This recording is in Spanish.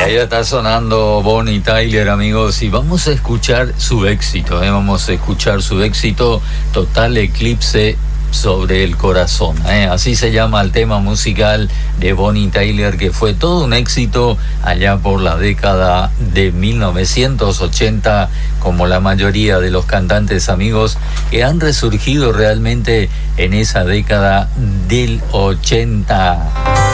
Ahí está sonando Bonnie Tyler, amigos, y vamos a escuchar su éxito, vamos a escuchar su éxito, Total Eclipse sobre el corazón, así se llama el tema musical de Bonnie Tyler, que fue todo un éxito allá por la década de 1980, como la mayoría de los cantantes, amigos, que han resurgido realmente en esa década del 80.